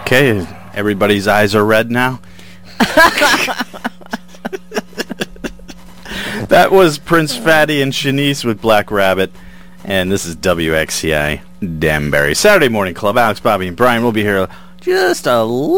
Okay, everybody's eyes are red now. That was Prince Fatty and Shanice with Black Rabbit, and this is WXCI Danbury. Saturday Morning Club. Alex, Bobby, and Brian will be here just a